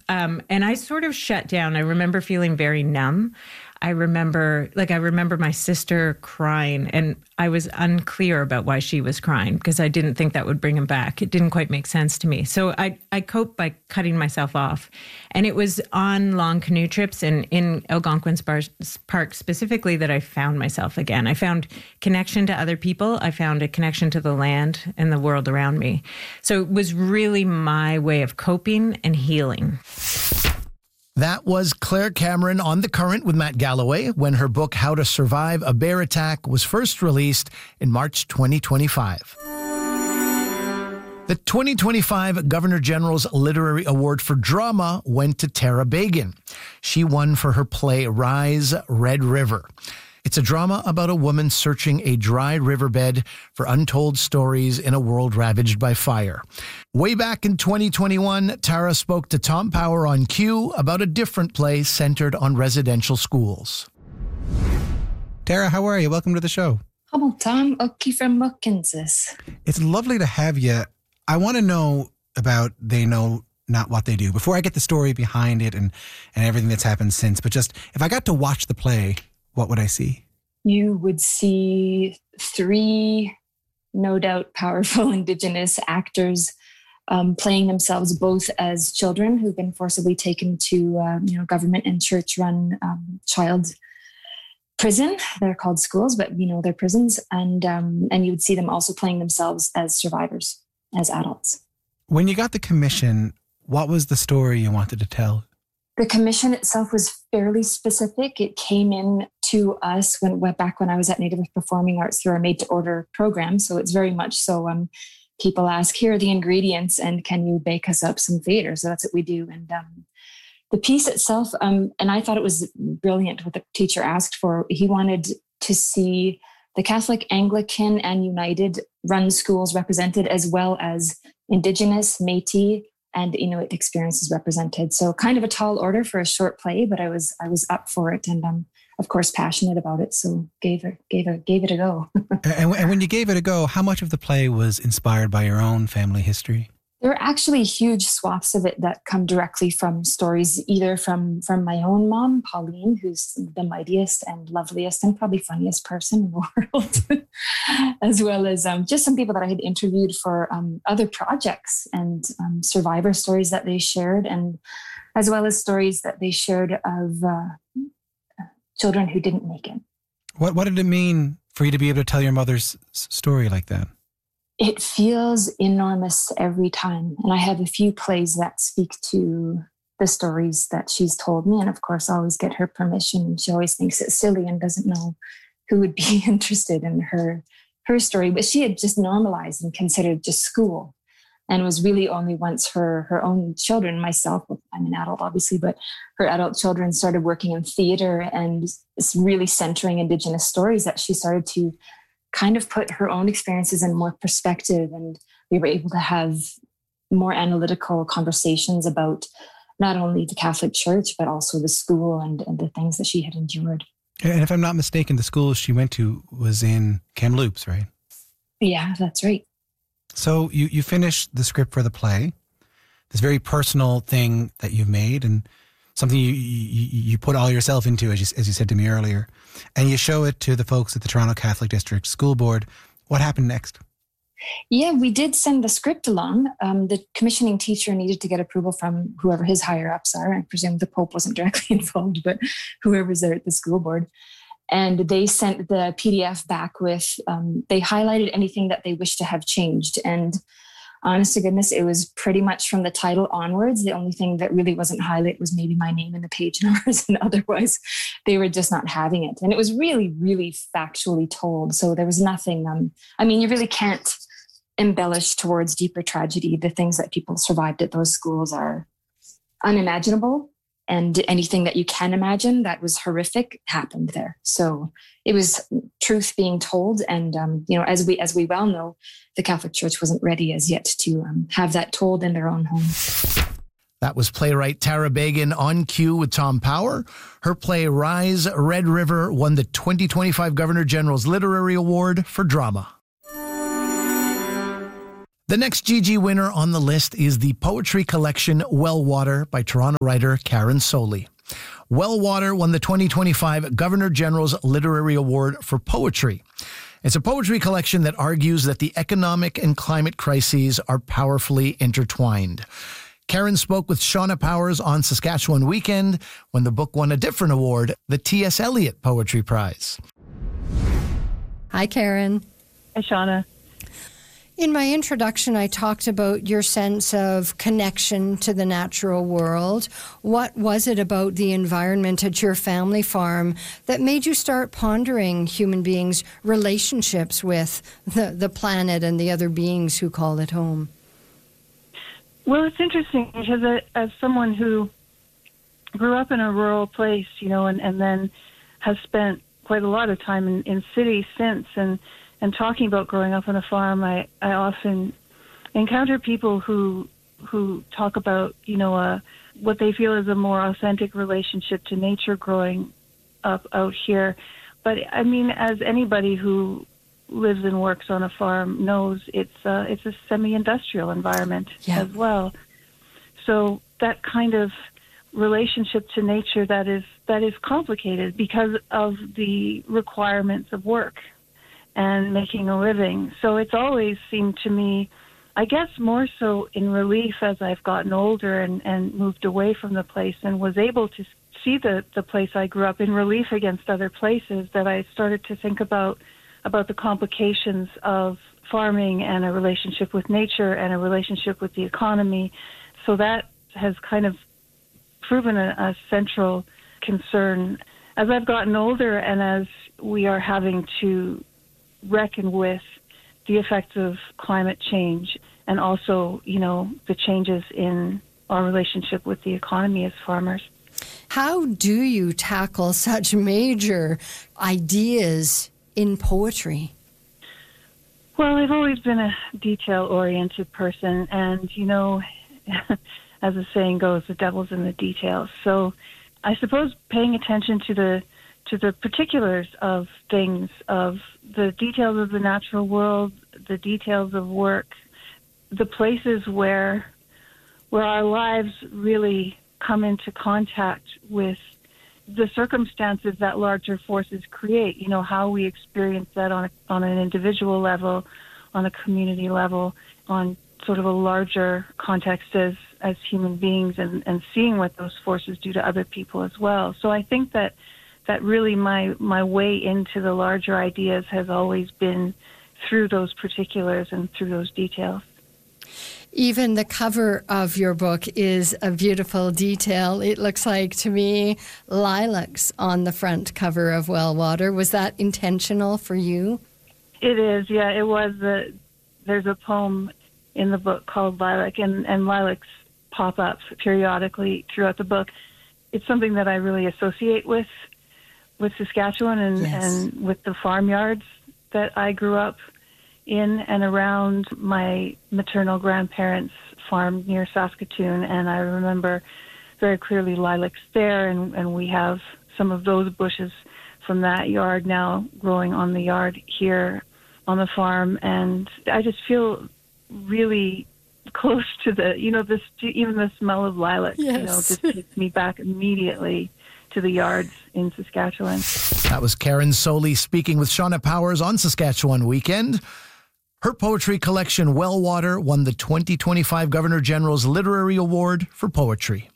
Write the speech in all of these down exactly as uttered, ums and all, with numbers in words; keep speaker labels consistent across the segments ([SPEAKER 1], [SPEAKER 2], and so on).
[SPEAKER 1] Um, and I sort of shut down. I remember feeling very numb. I remember, like, I remember my sister crying, and I was unclear about why she was crying because I didn't think that would bring him back. It didn't quite make sense to me. So I, I coped by cutting myself off. And it was on long canoe trips and in Algonquin Park specifically that I found myself again. I found connection to other people. I found a connection to the land and the world around me. So it was really my way of coping and healing.
[SPEAKER 2] That was Claire Cameron on The Current with Matt Galloway when her book, How to Survive a Bear Attack, was first released in March twenty twenty-five. The twenty twenty-five Governor General's Literary Award for Drama went to Tara Beagin. She won for her play Rise, Red River. It's a drama about a woman searching a dry riverbed for untold stories in a world ravaged by fire. Way back in twenty twenty-one, Tara spoke to Tom Power on Q about a different play centered on residential schools.
[SPEAKER 3] Tara, how are you? Welcome to the show.
[SPEAKER 4] Hello, Tom. Oki from Kansas.
[SPEAKER 3] It's lovely to have you. I want to know about They Know Not What They Do before I get the story behind it and, and everything that's happened since. But just if I got to watch the play, what would I see?
[SPEAKER 4] You would see three, no doubt, powerful Indigenous actors um, playing themselves both as children who've been forcibly taken to um, you know, government and church-run um, child prison. They're called schools, but you know they're prisons. And um, and you would see them also playing themselves as survivors, as adults.
[SPEAKER 3] When you got the commission, what was the story you wanted to tell?
[SPEAKER 4] The commission itself was fairly specific. It came in to us when went back when I was at Native Performing Arts through our Made to Order program. So it's very much so. Um, people ask, here are the ingredients, and can you bake us up some theater? So that's what we do. And um, the piece itself, um, and I thought it was brilliant what the teacher asked for. He wanted to see the Catholic, Anglican, and United run schools represented, as well as Indigenous, Métis, and Inuit experiences represented. So kind of a tall order for a short play, but I was I was up for it, and um, of course passionate about it. So gave it gave it gave it a go.
[SPEAKER 3] and, and when you gave it a go, how much of the play was inspired by your own family history?
[SPEAKER 4] There are actually huge swaths of it that come directly from stories, either from from my own mom, Pauline, who's the mightiest and loveliest and probably funniest person in the world, as well as um, just some people that I had interviewed for um, other projects and um, survivor stories that they shared, and as well as stories that they shared of uh, children who didn't make it.
[SPEAKER 3] What What did it mean for you to be able to tell your mother's story like that?
[SPEAKER 4] It feels enormous every time. And I have a few plays that speak to the stories that she's told me. And of course, I always get her permission. And she always thinks it's silly and doesn't know who would be interested in her, her story. But she had just normalized and considered just school. And it was really only once her, her own children, myself, I'm an adult, obviously, but her adult children started working in theater and it's really centering Indigenous stories that she started to kind of put her own experiences in more perspective, and we were able to have more analytical conversations about not only the Catholic Church, but also the school and, and the things that she had endured.
[SPEAKER 3] And if I'm not mistaken, the school she went to was in Kamloops, right?
[SPEAKER 4] Yeah, that's right.
[SPEAKER 3] So you, you finished the script for the play, this very personal thing that you've made, and something you, you you put all yourself into, as you, as you said to me earlier, and you show it to the folks at the Toronto Catholic District School Board. What happened next?
[SPEAKER 4] Yeah, we did send the script along. Um, the commissioning teacher needed to get approval from whoever his higher ups are. I presume the Pope wasn't directly involved, but whoever's there at the school board. And they sent the P D F back with, um, they highlighted anything that they wished to have changed. And honest to goodness, it was pretty much from the title onwards. The only thing that really wasn't highlighted was maybe my name and the page numbers, and otherwise they were just not having it. And it was really, really factually told. So there was nothing, um, I mean, you really can't embellish towards deeper tragedy. The things that people survived at those schools are unimaginable. And anything that you can imagine that was horrific happened there. So it was truth being told. And, um, you know, as we as we well know, the Catholic Church wasn't ready as yet to um, have that told in their own home.
[SPEAKER 2] That was playwright Tara Beagin on Q with Tom Power. Her play Rise, Red River won the twenty twenty-five Governor General's Literary Award for Drama. The next Gigi winner on the list is the poetry collection Wellwater by Toronto writer Karen Soley. Wellwater won the twenty twenty-five Governor General's Literary Award for Poetry. It's a poetry collection that argues that the economic and climate crises are powerfully intertwined. Karen spoke with Shauna Powers on Saskatchewan Weekend when the book won a different award, the T S. Eliot Poetry Prize.
[SPEAKER 5] Hi, Karen.
[SPEAKER 6] Hi, Shauna.
[SPEAKER 5] In my introduction, I talked about your sense of connection to the natural world. What was it about the environment at your family farm that made you start pondering human beings' relationships with the, the planet and the other beings who call it home?
[SPEAKER 6] Well, it's interesting because uh, as someone who grew up in a rural place, you know, and, and then has spent quite a lot of time in, in cities since, and And talking about growing up on a farm, I, I often encounter people who who talk about, you know, uh, what they feel is a more authentic relationship to nature growing up out here. But, I mean, as anybody who lives and works on a farm knows, it's, uh, it's a semi-industrial environment
[SPEAKER 5] yeah.
[SPEAKER 6] as well. So that kind of relationship to nature that is that is complicated because of the requirements of work and making a living. So it's always seemed to me, I guess more so in relief as I've gotten older and, and moved away from the place and was able to see the, the place I grew up in relief against other places, that I started to think about about the complications of farming and a relationship with nature and a relationship with the economy. So that has kind of proven a, a central concern. As I've gotten older and as we are having to reckon with the effects of climate change and also, you know, the changes in our relationship with the economy as farmers.
[SPEAKER 5] How do you tackle such major ideas in poetry?
[SPEAKER 6] Well, I've always been a detail-oriented person, and, you know, as the saying goes, the devil's in the details. So I suppose paying attention to the to the particulars of things, of the details of the natural world, the details of work, the places where where our lives really come into contact with the circumstances that larger forces create, you know, how we experience that on a, on an individual level, on a community level, on sort of a larger context as, as human beings, and, and seeing what those forces do to other people as well. So I think that that really my, my way into the larger ideas has always been through those particulars and through those details.
[SPEAKER 5] Even the cover of your book is a beautiful detail. It looks like, to me, lilacs on the front cover of Wellwater. Was that intentional for you?
[SPEAKER 6] It is, yeah. It was. A, there's a poem in the book called Lilac, and, and lilacs pop up periodically throughout the book. It's something that I really associate with with Saskatchewan and, yes. and with the farmyards that I grew up in and around my maternal grandparents' farm near Saskatoon. And I remember very clearly lilacs there, and, and we have some of those bushes from that yard now growing on the yard here on the farm. And I just feel really close to the, you know, this, even the smell of lilac, yes. you know, just takes me back immediately to the yards in Saskatchewan.
[SPEAKER 2] That was Karen Soley speaking with Shauna Powers on Saskatchewan Weekend. Her poetry collection, Wellwater, won the twenty twenty-five Governor General's Literary Award for Poetry.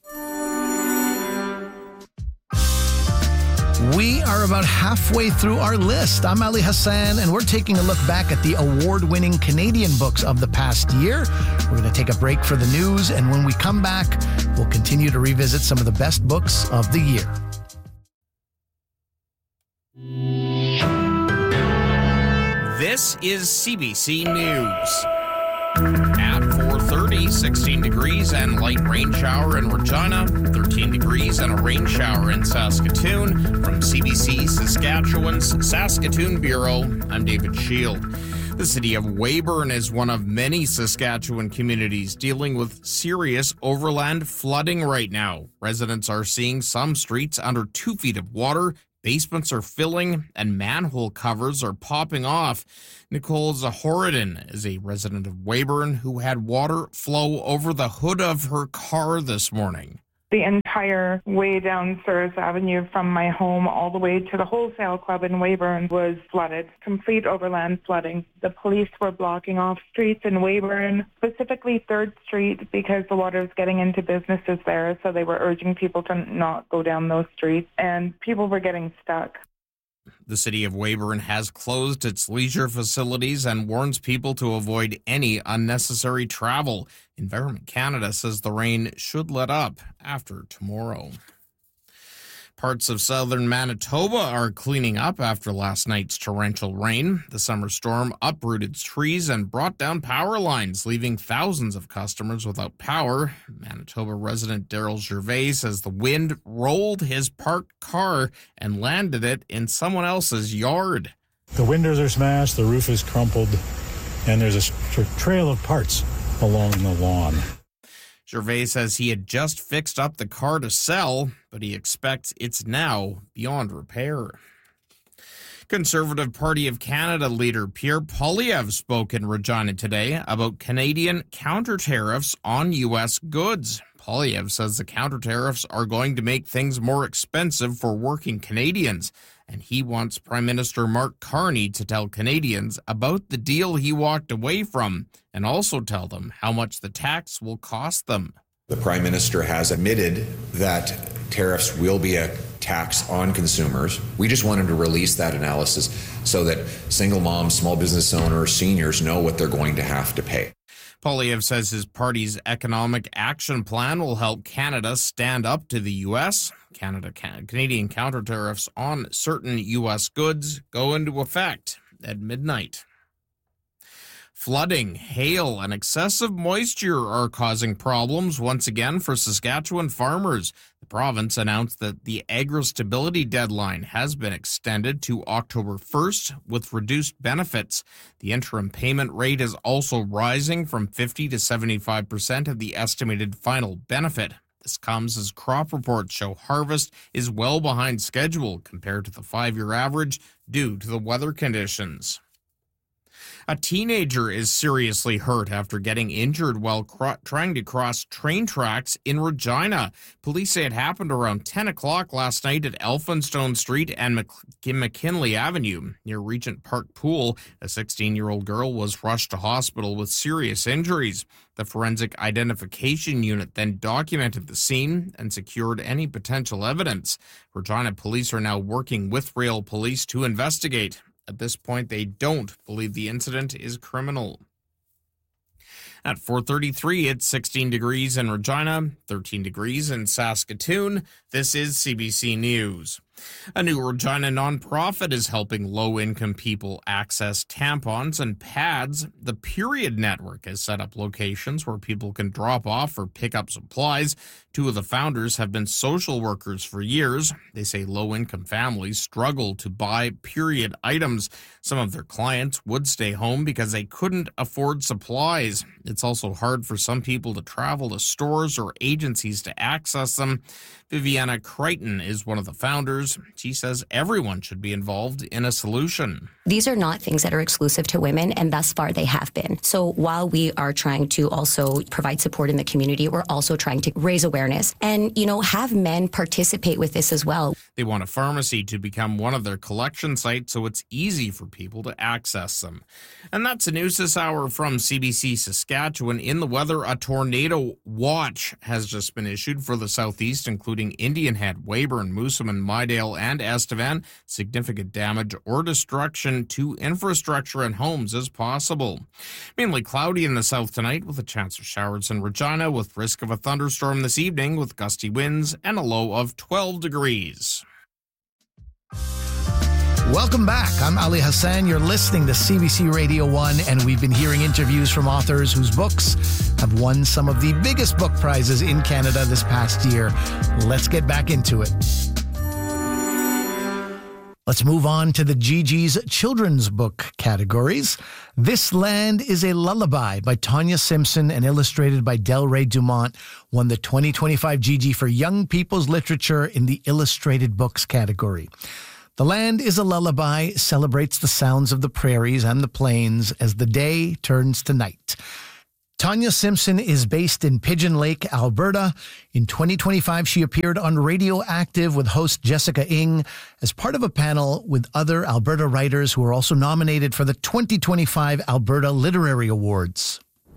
[SPEAKER 2] We are about halfway through our list. I'm Ali Hassan, and we're taking a look back at the award-winning Canadian books of the past year. We're going to take a break for the news, and when we come back, we'll continue to revisit some of the best books of the year.
[SPEAKER 7] This is C B C News. At four thirty, sixteen degrees and light rain shower in Regina, thirteen degrees and a rain shower in Saskatoon. From C B C Saskatchewan's Saskatoon Bureau, I'm David Shield. The city of Weyburn is one of many Saskatchewan communities dealing with serious overland flooding right now. Residents are seeing some streets under two feet of water, Basements are filling and manhole covers are popping off. Nicole Zahorodin is a resident of Weyburn who had water flow over the hood of her car this morning.
[SPEAKER 8] The entire way down Souris Avenue from my home all the way to the wholesale club in Weyburn was flooded, complete overland flooding. The police were blocking off streets in Weyburn, specifically third Street, because the water was getting into businesses there, so they were urging people to not go down those streets, and people were getting stuck.
[SPEAKER 7] The city of Weyburn has closed its leisure facilities and warns people to avoid any unnecessary travel. Environment Canada says the rain should let up after tomorrow. Parts of southern Manitoba are cleaning up after last night's torrential rain. The summer storm uprooted trees and brought down power lines, leaving thousands of customers without power. Manitoba resident Daryl Gervais says the wind rolled his parked car and landed it in someone else's yard.
[SPEAKER 9] The windows are smashed, the roof is crumpled, and there's a tra- trail of parts along the lawn.
[SPEAKER 7] Gervais says he had just fixed up the car to sell, but he expects it's now beyond repair. Conservative Party of Canada leader Pierre Poilievre spoke in Regina today about Canadian counter-tariffs on U S goods. Poilievre says the counter-tariffs are going to make things more expensive for working Canadians, and he wants Prime Minister Mark Carney to tell Canadians about the deal he walked away from and also tell them how much the tax will cost them.
[SPEAKER 10] The Prime Minister has admitted that tariffs will be a tax on consumers. We just want him to release that analysis so that single moms, small business owners, seniors know what they're going to have to pay.
[SPEAKER 7] Poilievre says his party's economic action plan will help Canada stand up to the U S. Canada, Canadian counter-tariffs on certain U S goods go into effect at midnight. Flooding, hail, and excessive moisture are causing problems once again for Saskatchewan farmers. The province announced that the agri-stability deadline has been extended to October first with reduced benefits. The interim payment rate is also rising from fifty to seventy-five percent of the estimated final benefit. This comes as crop reports show harvest is well behind schedule compared to the five-year average due to the weather conditions. A teenager is seriously hurt after getting injured while cro- trying to cross train tracks in Regina. Police say it happened around ten o'clock last night at Elphinstone Street and Mc- McKinley Avenue near Regent Park Pool. A sixteen-year-old girl was rushed to hospital with serious injuries. The Forensic Identification Unit then documented the scene and secured any potential evidence. Regina police are now working with Rail Police to investigate. At this point, they don't believe the incident is criminal. At four thirty-three, it's sixteen degrees in Regina, thirteen degrees in Saskatoon. This is C B C News. A new Regina nonprofit is helping low-income people access tampons and pads. The Period Network has set up locations where people can drop off or pick up supplies. Two of the founders have been social workers for years. They say low-income families struggle to buy period items. Some of their clients would stay home because they couldn't afford supplies. It's also hard for some people to travel to stores or agencies to access them. Viviana Crichton is one of the founders. She says everyone should be involved in a solution.
[SPEAKER 11] These are not things that are exclusive to women, and thus far they have been. So while we are trying to also provide support in the community, we're also trying to raise awareness and, you know, have men participate with this as well.
[SPEAKER 7] They want a pharmacy to become one of their collection sites so it's easy for people to access them. And that's the news this hour from C B C Saskatchewan. In the weather, a tornado watch has just been issued for the southeast, including Indian Head, Weyburn, Moosomin, Mydale, and Estevan. Significant damage or destruction to infrastructure and homes is possible. Mainly cloudy in the south tonight with a chance of showers in Regina with risk of a thunderstorm this evening with gusty winds and a low of twelve degrees.
[SPEAKER 2] Welcome back. I'm Ali Hassan. You're listening to C B C Radio one, and we've been hearing interviews from authors whose books have won some of the biggest book prizes in Canada this past year. Let's get back into it. Let's move on to the Gigi's children's book categories. This Land is a Lullaby by Tanya Simpson and illustrated by Delray Dumont won the twenty twenty-five Gigi for Young People's Literature in the Illustrated Books category. The Land is a Lullaby celebrates the sounds of the prairies and the plains as the day turns to night. Tanya Simpson is based in Pigeon Lake, Alberta. In twenty twenty-five, she appeared on Radioactive with host Jessica Ing as part of a panel with other Alberta writers who are also nominated for the twenty twenty-five Alberta Literary Awards.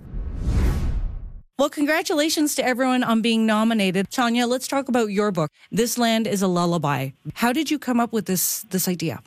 [SPEAKER 12] Well, congratulations to everyone on being nominated. Tanya, let's talk about your book, This Land is a Lullaby. How did you come up with this this idea?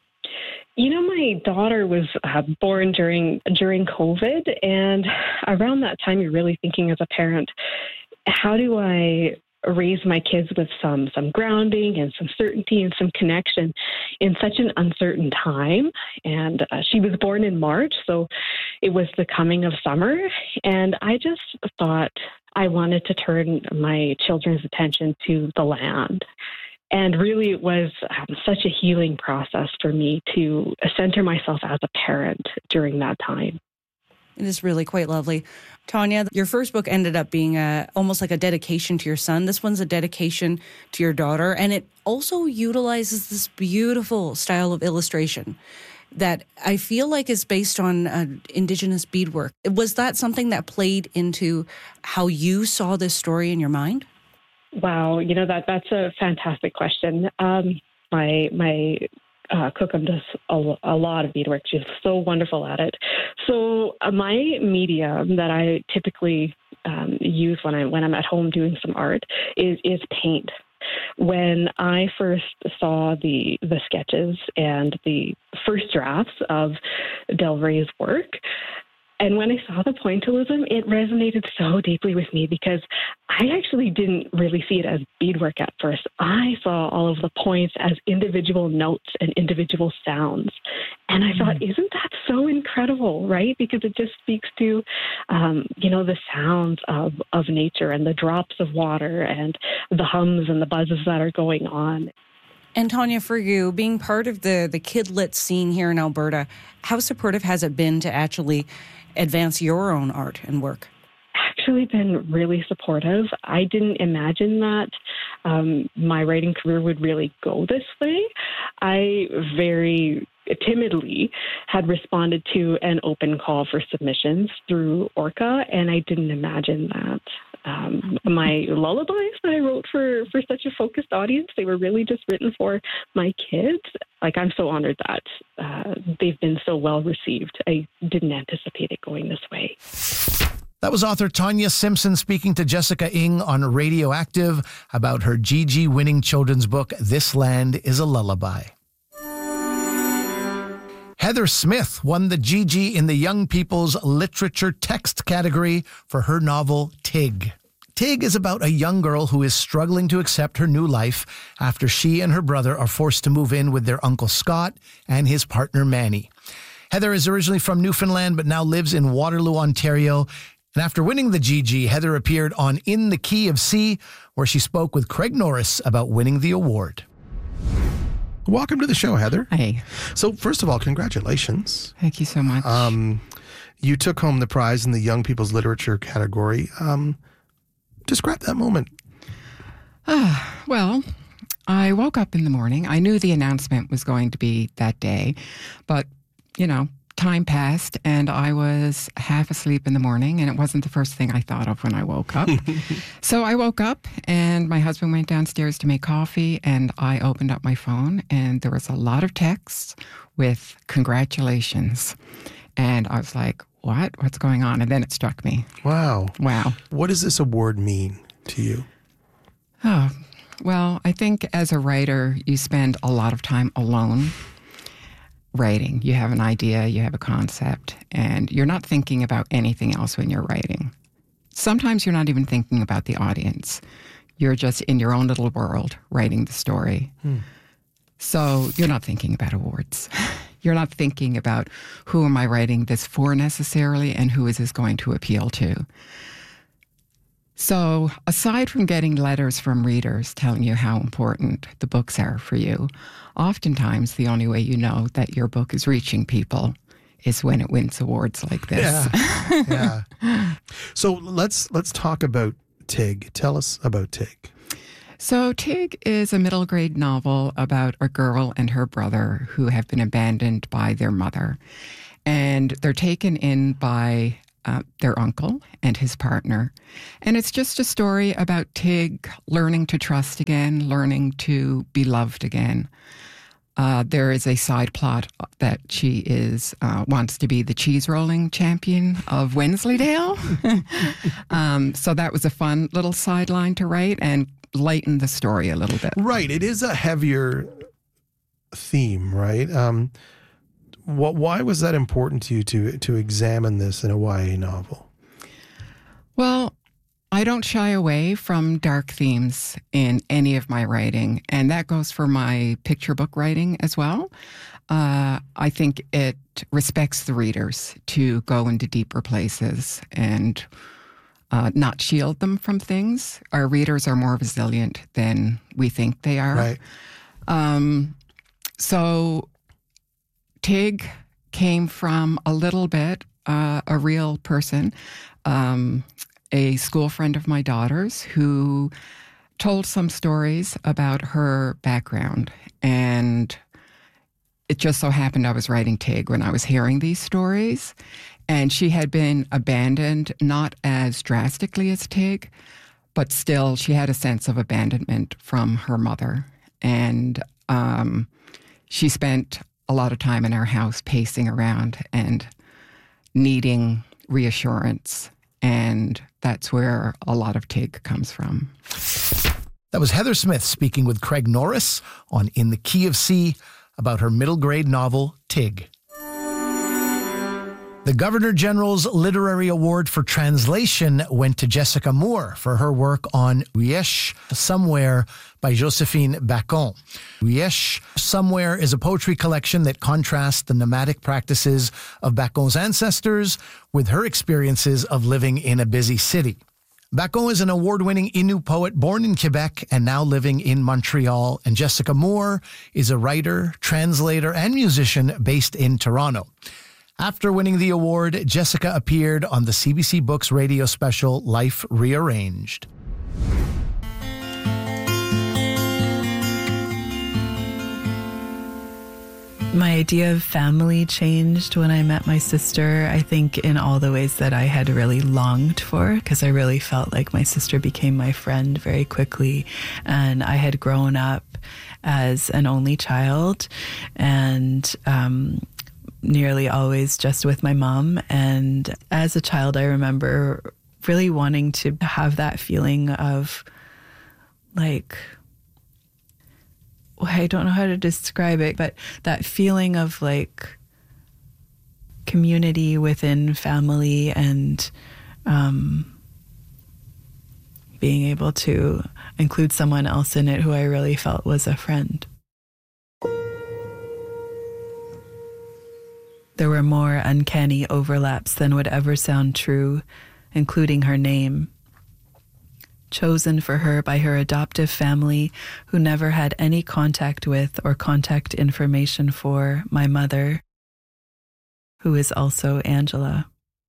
[SPEAKER 13] You know, my daughter was uh, born during during COVID, and around that time, you're really thinking as a parent, how do I raise my kids with some some grounding and some certainty and some connection in such an uncertain time? And uh, she was born in March, so it was the coming of summer, and I just thought I wanted to turn my children's attention to the land. And really, it was um, such a healing process for me to center myself as a parent during that time.
[SPEAKER 12] It is really quite lovely. Tanya, your first book ended up being a, almost like a dedication to your son. This one's a dedication to your daughter. And it also utilizes this beautiful style of illustration that I feel like is based on uh, Indigenous beadwork. Was that something that played into how you saw this story in your mind?
[SPEAKER 13] Wow, you know, that that's a fantastic question. Um, my my uh, Cookham does a, a lot of beadwork. She's so wonderful at it. So uh, my medium that I typically um, use when I when I'm at home doing some art is is paint. When I first saw the the sketches and the first drafts of Del Rey's work, and when I saw the pointillism, it resonated so deeply with me because I actually didn't really see it as beadwork at first. I saw all of the points as individual notes and individual sounds. And I thought, mm. isn't that so incredible, right? Because it just speaks to, um, you know, the sounds of, of nature and the drops of water and the hums and the buzzes that are going on.
[SPEAKER 12] And Tanya, for you, being part of the, the kid-lit scene here in Alberta, how supportive has it been to actually advance your own art and work?
[SPEAKER 13] Actually been really supportive. I didn't imagine that um, my writing career would really go this way. I very timidly had responded to an open call for submissions through Orca, and I didn't imagine that. Um, my lullabies that I wrote for, for such a focused audience, they were really just written for my kids. Like, I'm so honored that uh, they've been so well received. I didn't anticipate it going this way.
[SPEAKER 2] That was author Tanya Simpson speaking to Jessica Ing on Radioactive about her G G winning children's book, This Land is a Lullaby. Heather Smith won the G G in the Young People's Literature Text category for her novel, Tig. Tig is about a young girl who is struggling to accept her new life after she and her brother are forced to move in with their Uncle Scott and his partner, Manny. Heather is originally from Newfoundland, but now lives in Waterloo, Ontario. And after winning the G G, Heather appeared on In the Key of C, where she spoke with Craig Norris about winning the award.
[SPEAKER 14] Welcome to the show, Heather.
[SPEAKER 15] Hey.
[SPEAKER 14] So first of all, congratulations.
[SPEAKER 15] Thank you so much.
[SPEAKER 14] Um, you took home the prize in the Young People's Literature category. Um, describe that moment.
[SPEAKER 15] Uh, well, I woke up in the morning. I knew the announcement was going to be that day, but, you know, time passed and I was half asleep in the morning, and it wasn't the first thing I thought of when I woke up. So I woke up and my husband went downstairs to make coffee, and I opened up my phone and there was a lot of texts with congratulations. And I was like, what? What's going on? And then it struck me.
[SPEAKER 14] Wow.
[SPEAKER 15] Wow.
[SPEAKER 14] What does this award mean to you?
[SPEAKER 15] Oh, well, I think as a writer, you spend a lot of time alone writing. You have an idea, you have a concept, and you're not thinking about anything else when you're writing. Sometimes you're not even thinking about the audience. You're just in your own little world writing the story. Hmm. So you're not thinking about awards. You're not thinking about who am I writing this for necessarily, and who is this going to appeal to. So aside from getting letters from readers telling you how important the books are for you, oftentimes the only way you know that your book is reaching people is when it wins awards like this.
[SPEAKER 14] Yeah. yeah. So let's let's talk about Tig. Tell us about Tig.
[SPEAKER 15] So Tig is a middle grade novel about a girl and her brother who have been abandoned by their mother. And they're taken in by uh, their uncle and his partner. And it's just a story about Tig learning to trust again, learning to be loved again. Uh, there is a side plot that she is uh, wants to be the cheese rolling champion of Wensleydale. um, so that was a fun little sideline to write and lighten the story a little bit.
[SPEAKER 14] Right. It is a heavier theme, right? Um, what? Why was that important to you to to examine this in a Y A novel?
[SPEAKER 15] Well, I don't shy away from dark themes in any of my writing, and that goes for my picture book writing as well. Uh, I think it respects the readers to go into deeper places and uh, not shield them from things. Our readers are more resilient than we think they are.
[SPEAKER 14] Right.
[SPEAKER 15] Um, so Tig came from a little bit, uh, a real person, um, a school friend of my daughter's who told some stories about her background. And it just so happened I was writing Tig when I was hearing these stories. And she had been abandoned, not as drastically as Tig, but still she had a sense of abandonment from her mother. And um, she spent a lot of time in our house pacing around and needing reassurance. And that's where a lot of Tig comes from.
[SPEAKER 2] That was Heather Smith speaking with Craig Norris on In the Key of C about her middle grade novel, Tig. The Governor General's Literary Award for Translation went to Jessica Moore for her work on Uyesh Somewhere by Josephine Bacon. Uyesh Somewhere is a poetry collection that contrasts the nomadic practices of Bacon's ancestors with her experiences of living in a busy city. Bacon is an award-winning Innu poet born in Quebec and now living in Montreal, and Jessica Moore is a writer, translator, and musician based in Toronto. After winning the award, Jessica appeared on the C B C Books radio special Life Rearranged.
[SPEAKER 16] My idea of family changed when I met my sister, I think in all the ways that I had really longed for, because I really felt like my sister became my friend very quickly. And I had grown up as an only child and um, nearly always just with my mom. And as a child, I remember really wanting to have that feeling of like, I don't know how to describe it, but that feeling of like community within family and um, being able to include someone else in it who I really felt was a friend. There were more uncanny overlaps than would ever sound true, including her name. Chosen for her by her adoptive family, who never had any contact with or contact information for my mother, who is also Angela.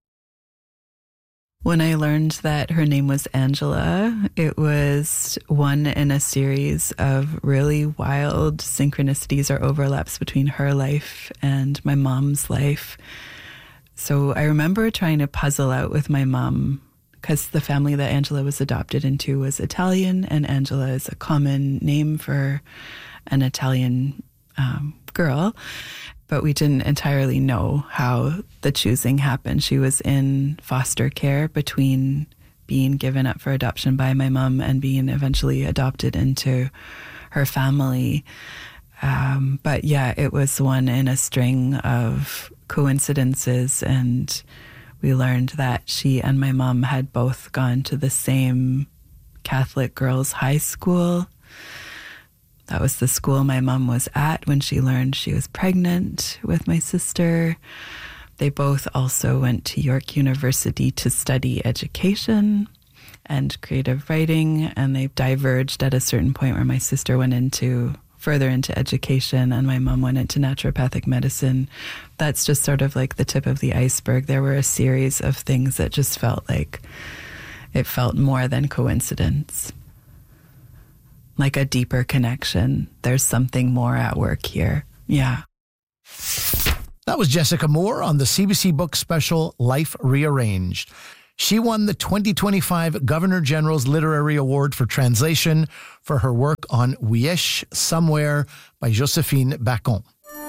[SPEAKER 16] When I learned that her name was Angela, it was one in a series of really wild synchronicities or overlaps between her life and my mom's life. So I remember trying to puzzle out with my mom, because the family that Angela was adopted into was Italian, and Angela is a common name for an Italian um, girl. But we didn't entirely know how the choosing happened. She was in foster care between being given up for adoption by my mom and being eventually adopted into her family. Um, but yeah, it was one in a string of coincidences, and we learned that she and my mom had both gone to the same Catholic girls' high school. That was the school my mom was at when she learned she was pregnant with my sister. They both also went to York University to study education and creative writing, and they diverged at a certain point where my sister went into further into education and my mom went into naturopathic medicine. That's just sort of like the tip of the iceberg. There were a series of things that just felt like it felt more than coincidence. like a deeper connection. There's something more at work here. Yeah.
[SPEAKER 2] That was Jessica Moore on the C B C Book Special Life Rearranged. She won the twenty twenty-five Governor General's Literary Award for Translation for her work on Ouiesh Somewhere by Josephine Bacon.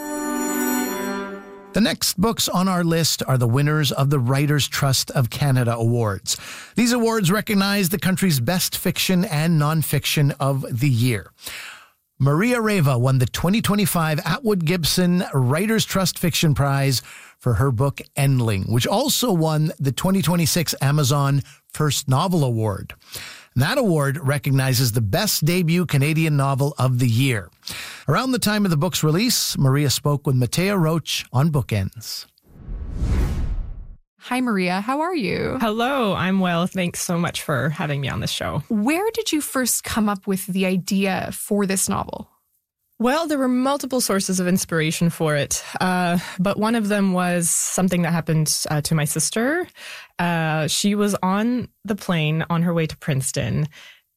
[SPEAKER 2] The next books on our list are the winners of the Writers' Trust of Canada Awards. These awards recognize the country's best fiction and nonfiction of the year. Maria Reva won the twenty twenty-five Atwood Gibson Writers' Trust Fiction Prize for her book Endling, which also won the twenty twenty-six Amazon First Novel Award. That award recognizes the best debut Canadian novel of the year. Around the time of the book's release, Maria spoke with Matea Roach on Bookends.
[SPEAKER 17] Hi, Maria. How are you?
[SPEAKER 18] Hello. I'm well. Thanks so much for having me on the show.
[SPEAKER 17] Where did you first come up with the idea for this novel?
[SPEAKER 18] Well, there were multiple sources of inspiration for it, uh, but one of them was something that happened uh, to my sister. Uh, she was on the plane on her way to Princeton,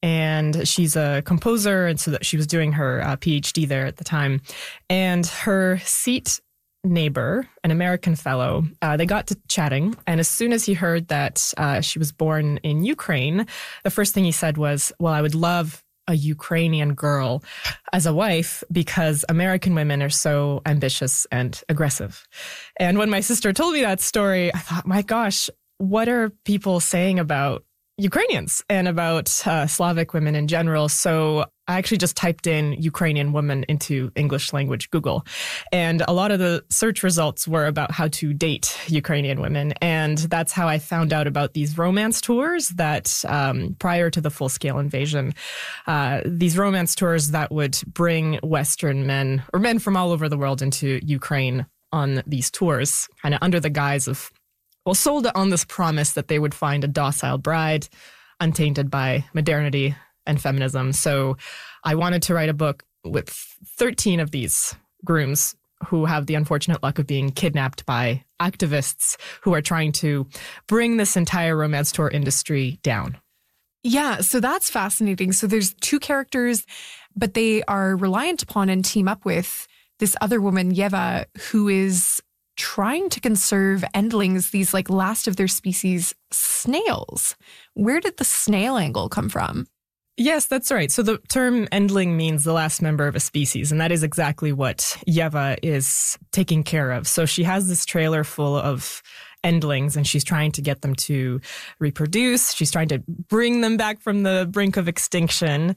[SPEAKER 18] and she's a composer, and so that she was doing her uh, PhD there at the time. And her seat neighbor, an American fellow, uh, they got to chatting, and as soon as he heard that uh, she was born in Ukraine, the first thing he said was, well, I would love a Ukrainian girl as a wife because American women are so ambitious and aggressive. And when my sister told me that story, I thought, my gosh, what are people saying about Ukrainians and about uh, Slavic women in general? So I actually just typed in Ukrainian woman into English language Google. And a lot of the search results were about how to date Ukrainian women. And that's how I found out about these romance tours that um, prior to the full-scale invasion, uh, these romance tours that would bring Western men or men from all over the world into Ukraine on these tours, kind of under the guise of, well, sold on this promise that they would find a docile bride, untainted by modernity and feminism. So I wanted to write a book with thirteen of these grooms who have the unfortunate luck of being kidnapped by activists who are trying to bring this entire romance tour industry down.
[SPEAKER 17] Yeah, so that's fascinating. So there's two characters, but they are reliant upon and team up with this other woman, Yeva, who is trying to conserve endlings, these like last of their species snails. Where did the snail angle come from?
[SPEAKER 18] Yes, that's right. So the term endling means the last member of a species, and that is exactly what Yeva is taking care of. So she has this trailer full of endlings, and she's trying to get them to reproduce. She's trying to bring them back from the brink of extinction.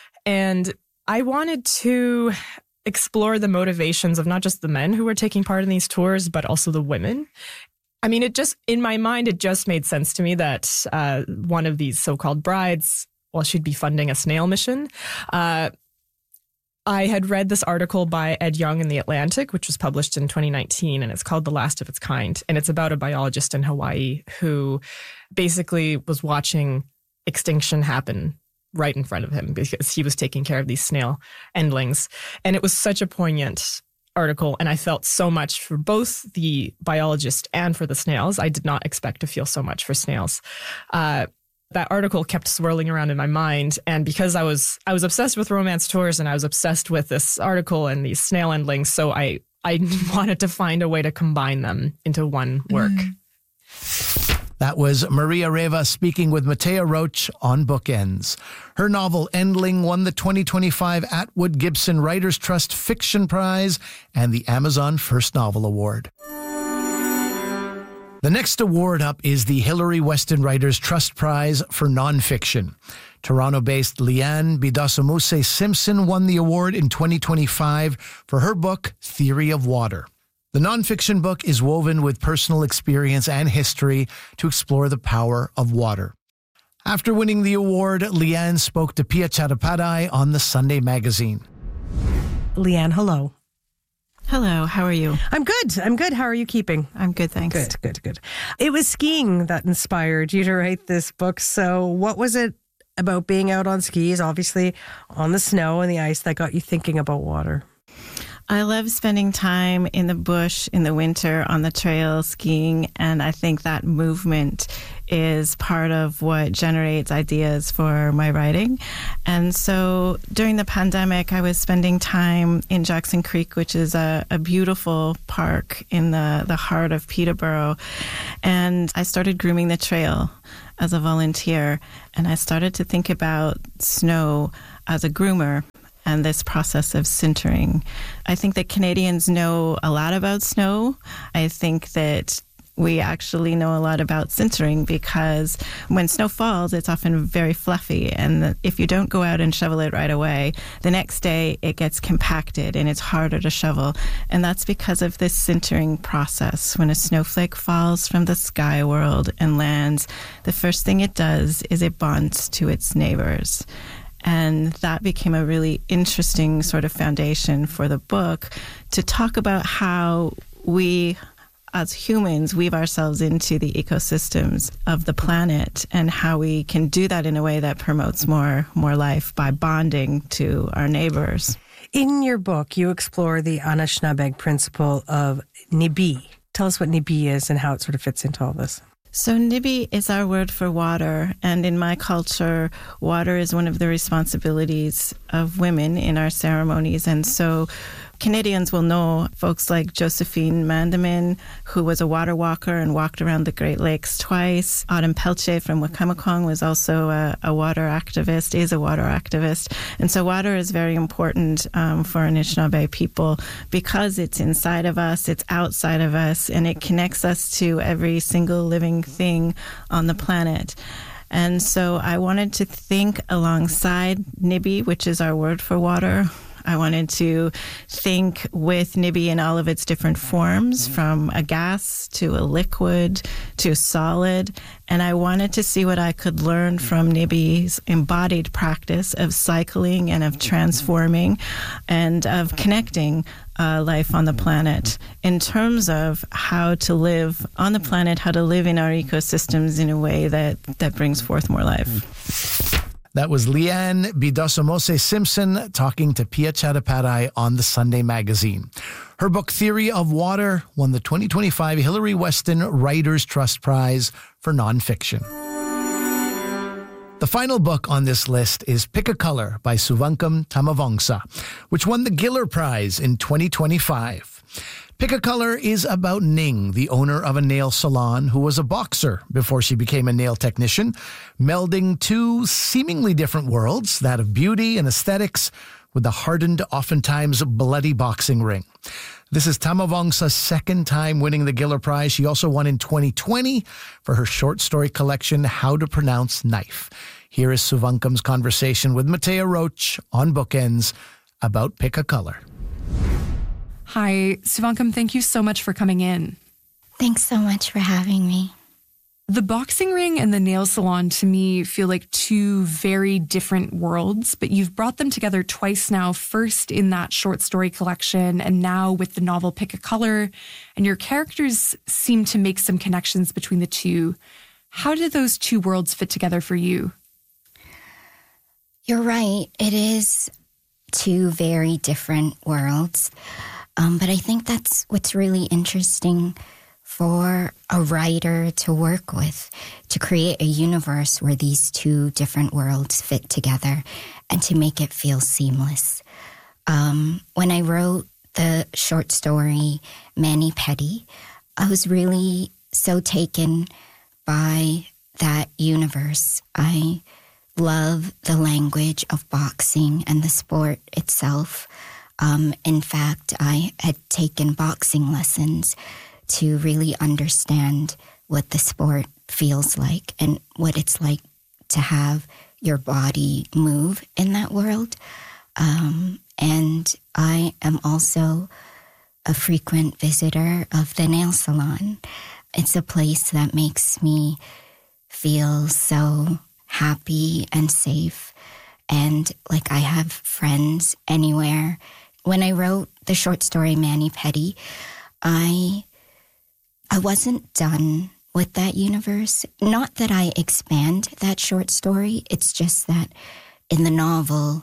[SPEAKER 18] And I wanted to explore the motivations of not just the men who were taking part in these tours, but also the women. I mean, it just, in my mind, it just made sense to me that uh, one of these so-called brides, well, she'd be funding a snail mission. Uh, I had read this article by Ed Young in The Atlantic, which was published in twenty nineteen, and it's called The Last of Its Kind. And it's about a biologist in Hawaii who basically was watching extinction happen right in front of him because he was taking care of these snail endlings. And it was such a poignant article, and I felt so much for both the biologist and for the snails. I did not expect to feel so much for snails. Uh, that article kept swirling around in my mind, and because I was I was obsessed with romance tours, and I was obsessed with this article and these snail endlings, so I, I wanted to find a way to combine them into one work.
[SPEAKER 2] Mm. That was Maria Reva speaking with Matea Roach on Bookends. Her novel Endling won the twenty twenty-five Atwood Gibson Writers' Trust Fiction Prize and the Amazon First Novel Award. The next award up is the Hilary Weston Writers' Trust Prize for Nonfiction. Toronto-based Leanne Bidasomuse Simpson won the award in twenty twenty-five for her book, Theory of Water. The nonfiction book is woven with personal experience and history to explore the power of water. After winning the award, Leanne spoke to Pia Chattopadhyay on the Sunday Magazine.
[SPEAKER 19] Leanne, hello.
[SPEAKER 16] Hello, how are you?
[SPEAKER 19] I'm good. I'm good. How are you keeping?
[SPEAKER 16] I'm good, thanks.
[SPEAKER 19] Good, good, good. It was skiing that inspired you to write this book. So what was it about being out on skis, obviously on the snow and the ice, that got you thinking about water?
[SPEAKER 20] I love spending time in the bush in the winter on the trail skiing, and I think that movement is part of what generates ideas for my writing. And so during the pandemic, I was spending time in Jackson Creek, which is a, a beautiful park in the, the heart of Peterborough, and I started grooming the trail as a volunteer, and I started to think about snow as a groomer and this process of sintering. I think that Canadians know a lot about snow. I think that we actually know a lot about sintering because when snow falls, it's often very fluffy. And if you don't go out and shovel it right away, the next day it gets compacted and it's harder to shovel. And that's because of this sintering process. When a snowflake falls from the sky world and lands, the first thing it does is it bonds to its neighbors. And that became a really interesting sort of foundation for the book to talk about how we, as humans, weave ourselves into the ecosystems of the planet and how we can do that in a way that promotes more, more life by bonding to our neighbors.
[SPEAKER 19] In your book, you explore the Anishinaabe principle of Nibi. Tell us what Nibi is and how it sort of fits into all this.
[SPEAKER 20] So Nibi is our word for water, and in my culture, water is one of the responsibilities of women in our ceremonies. And so Canadians will know folks like Josephine Mandamin, who was a water walker and walked around the Great Lakes twice. Autumn Pelche from Wakamekong was also a, a water activist, is a water activist. And so water is very important um, for Anishinaabe people because it's inside of us, it's outside of us, and it connects us to every single living thing on the planet. And so I wanted to think alongside Nibi, which is our word for water. I wanted to think with Nibi in all of its different forms, from a gas to a liquid to a solid. And I wanted to see what I could learn from Nibi's embodied practice of cycling and of transforming and of connecting uh, life on the planet in terms of how to live on the planet, how to live in our ecosystems in a way that, that brings forth more life.
[SPEAKER 2] That was Leanne Bidosomose Simpson talking to Pia Chattopadhyay on the Sunday Magazine. Her book, Theory of Water, won the twenty twenty-five Hillary Weston Writers' Trust Prize for nonfiction. The final book on this list is Pick a Color by Suvankam Tamavongsa, which won the Giller Prize in twenty twenty-five. Pick a Color is about Ning, the owner of a nail salon who was a boxer before she became a nail technician, melding two seemingly different worlds, that of beauty and aesthetics, with the hardened, oftentimes bloody boxing ring. This is Tamavongsa's second time winning the Giller Prize. She also won in twenty twenty for her short story collection, How to Pronounce Knife. Here is Suvankam's conversation with Matea Roach on Bookends about Pick a Color.
[SPEAKER 17] Hi, Suvankam, thank you so much for coming in.
[SPEAKER 21] Thanks so much for having me.
[SPEAKER 17] The boxing ring and the nail salon to me feel like two very different worlds, but you've brought them together twice now, first in that short story collection and now with the novel Pick a Color, and your characters seem to make some connections between the two. How did those two worlds fit together for you?
[SPEAKER 21] You're right. It is two very different worlds. Um, but I think that's what's really interesting for a writer to work with, to create a universe where these two different worlds fit together and to make it feel seamless. Um, when I wrote the short story Mani Petty, I was really so taken by that universe. I love the language of boxing and the sport itself. Um, in fact, I had taken boxing lessons to really understand what the sport feels like and what it's like to have your body move in that world. Um, and I am also a frequent visitor of the nail salon. It's a place that makes me feel so happy and safe and like I have friends anywhere. When I wrote the short story Mani Petty, I I wasn't done with that universe. Not that I expand that short story. It's just that in the novel,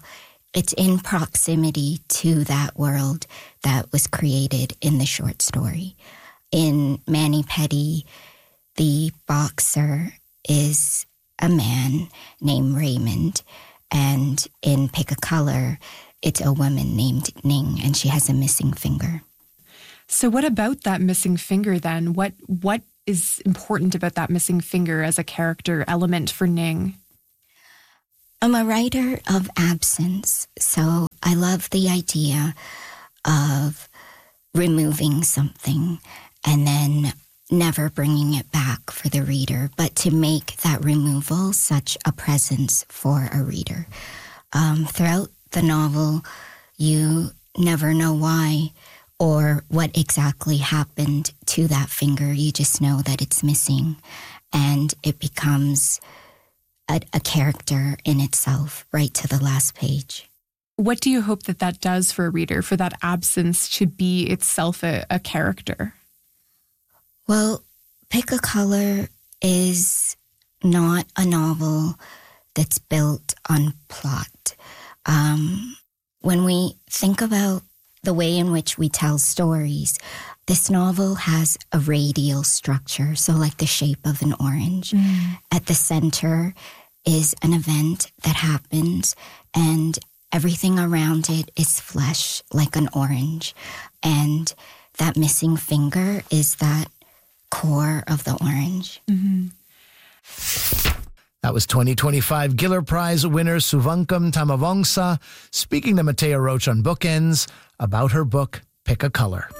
[SPEAKER 21] it's in proximity to that world that was created in the short story. In Mani-Pedi, the boxer is a man named Raymond, and in Pick a Color, it's a woman named Ning, and she has a missing finger.
[SPEAKER 17] So what about that missing finger then? What what is important about that missing finger as a character element for Ning?
[SPEAKER 21] I'm a writer of absence, so I love the idea of removing something and then never bringing it back for the reader, but to make that removal such a presence for a reader. Um, throughout the novel, you never know why or what exactly happened to that finger. You just know that it's missing, and it becomes a, a character in itself right to the last page.
[SPEAKER 17] What do you hope that that does for a reader, for that absence to be itself a, a character?
[SPEAKER 21] Well, Pick a Color is not a novel that's built on plot. Um, when we think about the way in which we tell stories, this novel has a radial structure, so like the shape of an orange. Mm. At the center is an event that happens, and everything around it is flesh, like an orange. And that missing finger is that core of the orange.
[SPEAKER 17] Mm-hmm.
[SPEAKER 2] That was twenty twenty-five Giller Prize winner Suvankam Tamavongsa speaking to Matea Roach on Bookends about her book, Pick a Color.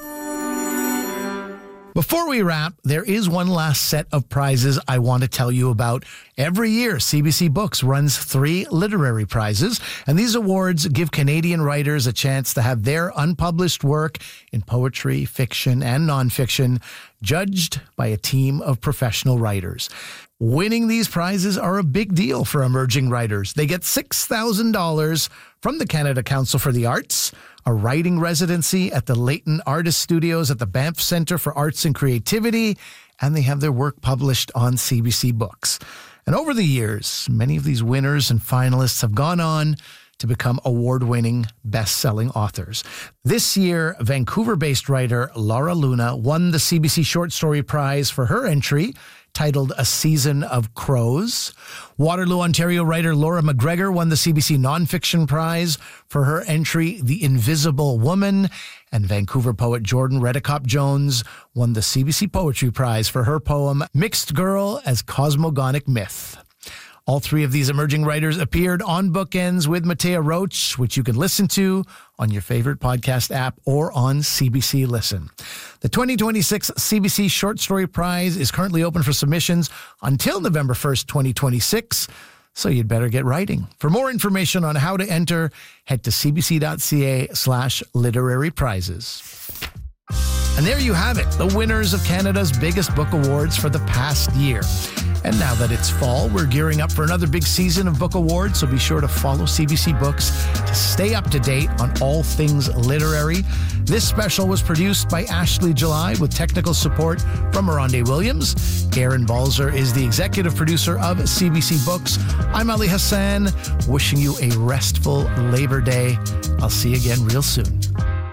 [SPEAKER 2] Before we wrap, there is one last set of prizes I want to tell you about. Every year, C B C Books runs three literary prizes, and these awards give Canadian writers a chance to have their unpublished work in poetry, fiction, and nonfiction judged by a team of professional writers. Winning these prizes are a big deal for emerging writers. They get six thousand dollars from the Canada Council for the Arts, a writing residency at the Leighton Artist Studios at the Banff Centre for Arts and Creativity, and they have their work published on C B C Books. And over the years, many of these winners and finalists have gone on to become award-winning, best-selling authors. This year, Vancouver-based writer Laura Luna won the C B C Short Story Prize for her entry, titled A Season of Crows. Waterloo, Ontario writer Laura McGregor won the C B C Nonfiction Prize for her entry, The Invisible Woman. And Vancouver poet Jordan Redicop Jones won the C B C Poetry Prize for her poem, Mixed Girl as Cosmogonic Myth. All three of these emerging writers appeared on Bookends with Matea Roach, which you can listen to on your favorite podcast app or on C B C Listen. The twenty twenty-six C B C Short Story Prize is currently open for submissions until November first, twenty twenty-six, so you'd better get writing. For more information on how to enter, head to cbc.ca slash literary prizes. And there you have it, the winners of Canada's biggest book awards for the past year. And now that it's fall, we're gearing up for another big season of book awards, so be sure to follow C B C Books to stay up to date on all things literary. This special was produced by Ashley July with technical support from Mirande Williams. Aaron Balzer is the executive producer of C B C Books. I'm Ali Hassan, wishing you a restful Labor Day. I'll see you again real soon.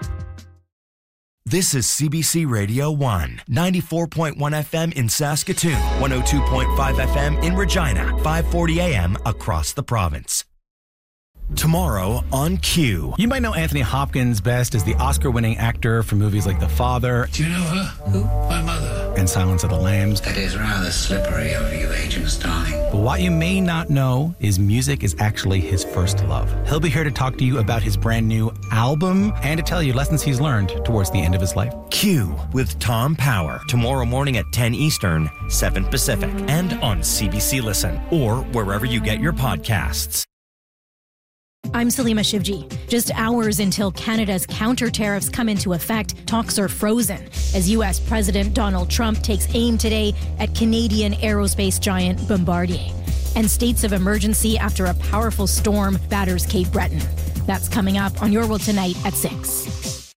[SPEAKER 1] This is C B C Radio one, ninety-four point one F M in Saskatoon, one oh two point five F M in Regina, five forty A M across the province. Tomorrow on Q.
[SPEAKER 3] You might know Anthony Hopkins best as the Oscar-winning actor for movies like The Father.
[SPEAKER 22] Do you know her? Who? My mother.
[SPEAKER 3] And Silence of the Lambs.
[SPEAKER 22] That is rather slippery of you, Agent Starling.
[SPEAKER 3] But what you may not know is music is actually his first love. He'll be here to talk to you about his brand new album and to tell you lessons he's learned towards the end of his life.
[SPEAKER 1] Q with Tom Power. Tomorrow morning at ten Eastern, seven Pacific. And on C B C Listen or wherever you get your podcasts.
[SPEAKER 23] I'm Salima Shivji. Just hours until Canada's counter tariffs come into effect, talks are frozen as U S President Donald Trump takes aim today at Canadian aerospace giant Bombardier. And states of emergency after a powerful storm batters Cape Breton. That's coming up on Your World Tonight at six.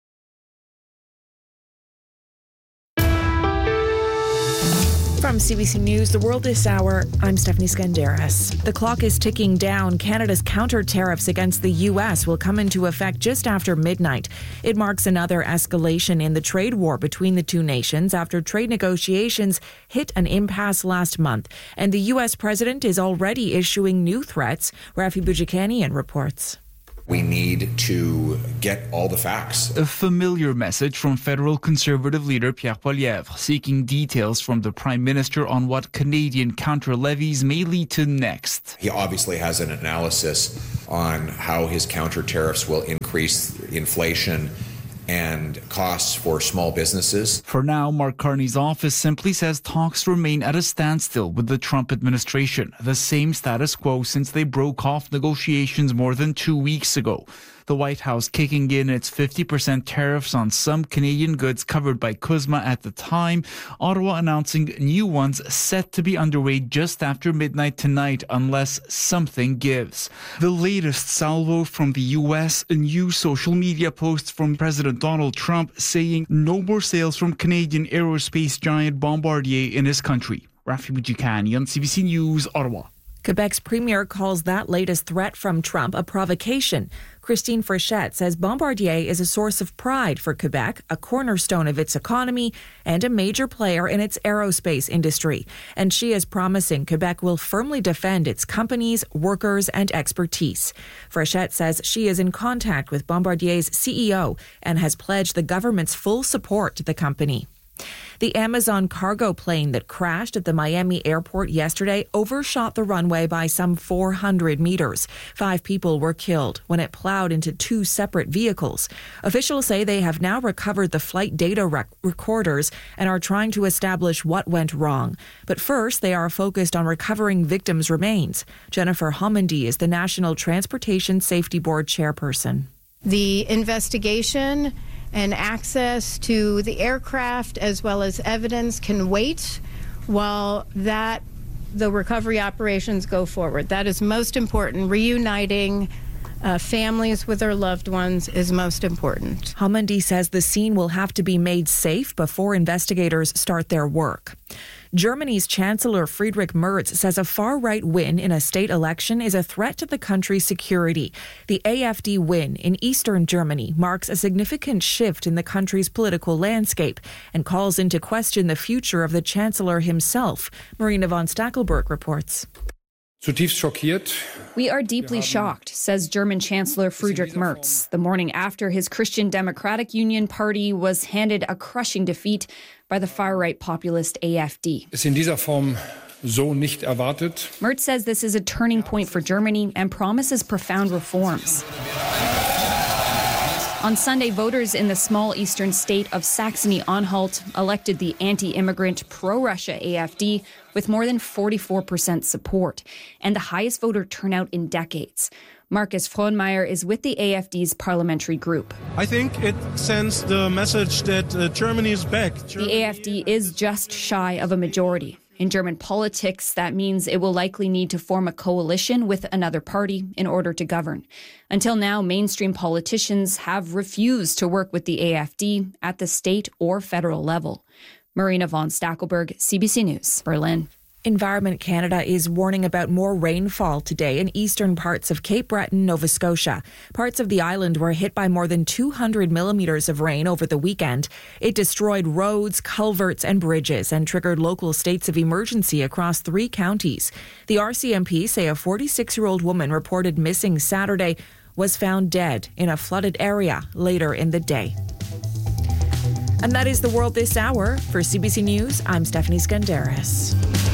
[SPEAKER 4] From C B C News, The World This Hour, I'm Stephanie Skandaris. The clock is ticking down. Canada's counter tariffs against the U S will come into effect just after midnight. It marks another escalation in the trade war between the two nations after trade negotiations hit an impasse last month. And the U S president is already issuing new threats. Rafi Boudjikanian reports.
[SPEAKER 10] We need to get all the facts.
[SPEAKER 5] A familiar message from federal Conservative leader Pierre Poilievre, seeking details from the Prime Minister on what Canadian counter-levies may lead to next.
[SPEAKER 10] He obviously has an analysis on how his counter tariffs will increase inflation and costs for small businesses.
[SPEAKER 5] For now, Mark Carney's office simply says talks remain at a standstill with the Trump administration, the same status quo since they broke off negotiations more than two weeks ago. The White House kicking in its fifty percent tariffs on some Canadian goods covered by CUSMA at the time, Ottawa announcing new ones set to be underway just after midnight tonight unless something gives. The latest salvo from the U S, a new social media post from President Donald Trump saying no more sales from Canadian aerospace giant Bombardier in his country. Rafi Boudjikanian, C B C News, Ottawa.
[SPEAKER 4] Quebec's premier calls that latest threat from Trump a provocation. Christine Frechette says Bombardier is a source of pride for Quebec, a cornerstone of its economy, and a major player in its aerospace industry. And she is promising Quebec will firmly defend its companies, workers, and expertise. Frechette says she is in contact with Bombardier's C E O and has pledged the government's full support to the company. The Amazon cargo plane that crashed at the Miami airport yesterday overshot the runway by some four hundred meters. Five people were killed when it plowed into two separate vehicles. Officials say they have now recovered the flight data rec- recorders and are trying to establish what went wrong. But first, they are focused on recovering victims' remains. Jennifer Homendy is the National Transportation Safety Board chairperson.
[SPEAKER 6] The investigation and access to the aircraft as well as evidence can wait while that the recovery operations go forward. That is most important. Reuniting uh, families with their loved ones is most important.
[SPEAKER 4] Homendy says the scene will have to be made safe before investigators start their work. Germany's Chancellor Friedrich Merz says a far-right win in a state election is a threat to the country's security. The A F D win in eastern Germany marks a significant shift in the country's political landscape and calls into question the future of the Chancellor himself. Marina von Stackelberg reports.
[SPEAKER 24] We are deeply shocked, says German Chancellor Friedrich Merz, the morning after his Christian Democratic Union party was handed a crushing defeat by the far-right populist A F D. Merz says this is a turning point for Germany and promises profound reforms. On Sunday, voters in the small eastern state of Saxony-Anhalt elected the anti-immigrant, pro-Russia A F D with more than forty-four percent support and the highest voter turnout in decades. Markus Frohnmeier is with the A F D's parliamentary group.
[SPEAKER 25] I think it sends the message that uh, Germany is back.
[SPEAKER 24] Germany- the A F D is just shy of a majority. In German politics, that means it will likely need to form a coalition with another party in order to govern. Until now, mainstream politicians have refused to work with the A F D at the state or federal level. Marina von Stackelberg, C B C News, Berlin.
[SPEAKER 4] Environment Canada is warning about more rainfall today in eastern parts of Cape Breton, Nova Scotia. Parts of the island were hit by more than two hundred millimeters of rain over the weekend. It destroyed roads, culverts, and bridges and triggered local states of emergency across three counties. The R C M P say a forty-six-year-old woman reported missing Saturday was found dead in a flooded area later in the day. And that is The World This Hour. For C B C News, I'm Stephanie Skandaris.